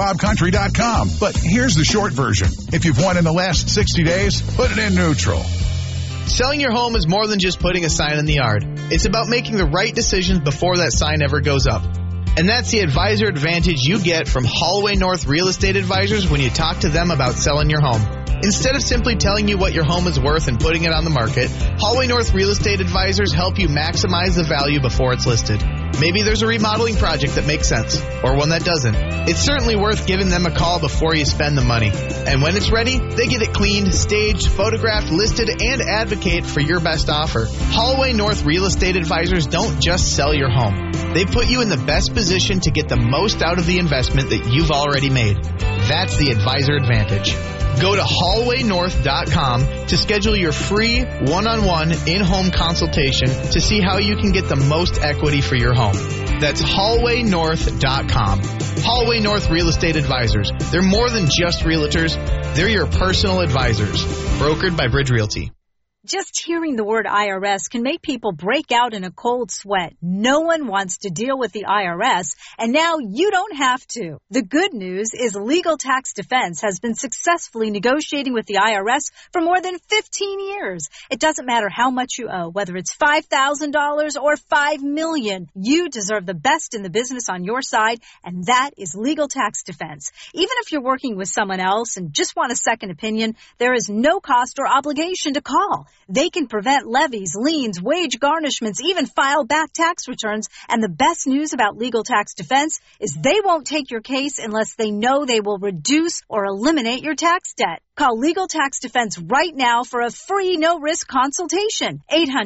BobCountry.com. But here's the short version. If you've won in the last 60 days, put it in neutral. Selling your home is more than just putting a sign in the yard. It's about making the right decisions before that sign ever goes up. And that's the advisor advantage you get from Holloway North Real Estate Advisors when you talk to them about selling your home. Instead of simply telling you what your home is worth and putting it on the market, Holloway North Real Estate Advisors help you maximize the value before it's listed. Maybe there's a remodeling project that makes sense, or one that doesn't. It's certainly worth giving them a call before you spend the money. And when it's ready, they get it cleaned, staged, photographed, listed, and advocate for your best offer. Holloway North Real Estate Advisors don't just sell your home. They put you in the best position to get the most out of the investment that you've already made. That's the advisor advantage. Go to HollowayNorth.com to schedule your free one-on-one in-home consultation to see how you can get the most equity for your home. That's HollowayNorth.com. Holloway North Real Estate Advisors. They're more than just realtors. They're your personal advisors. Brokered by Bridge Realty. Just hearing the word IRS can make people break out in a cold sweat. No one wants to deal with the IRS, and now you don't have to. The good news is Legal Tax Defense has been successfully negotiating with the IRS for more than 15 years. It doesn't matter how much you owe, whether it's $5,000 or $5 million. You deserve the best in the business on your side, and that is Legal Tax Defense. Even if you're working with someone else and just want a second opinion, there is no cost or obligation to call. They can prevent levies, liens, wage garnishments, even file back tax returns. And the best news about Legal Tax Defense is they won't take your case unless they know they will reduce or eliminate your tax debt. Call Legal Tax Defense right now for a free no-risk consultation.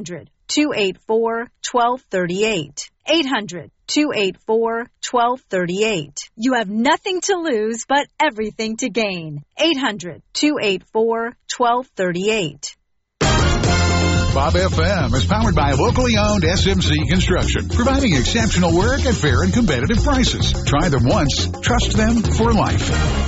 800-284-1238. 800-284-1238. You have nothing to lose but everything to gain. 800-284-1238. Bob FM is powered by locally owned SMC Construction, providing exceptional work at fair and competitive prices. Try them once, trust them for life.